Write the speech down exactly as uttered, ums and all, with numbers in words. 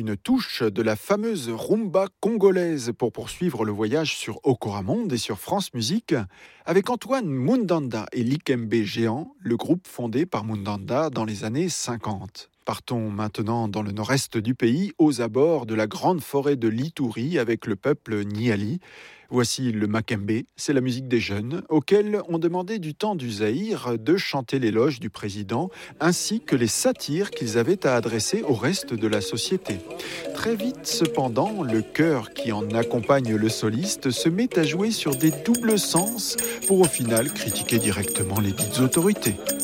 une touche de la fameuse rumba congolaise pour poursuivre le voyage sur Okoramonde et sur France Musique. Avec Antoine Mundanda et Likembe Géant, le groupe fondé par Mundanda dans les années cinquante. Partons maintenant dans le nord-est du pays, aux abords de la grande forêt de l'Ituri avec le peuple Niali. Voici le Makembe, c'est la musique des jeunes, auxquels on demandait du temps du Zaïre de chanter l'éloge du président, ainsi que les satires qu'ils avaient à adresser au reste de la société. Très vite, cependant, le chœur qui en accompagne le soliste se met à jouer sur des doubles sens pour au final critiquer directement les dites autorités.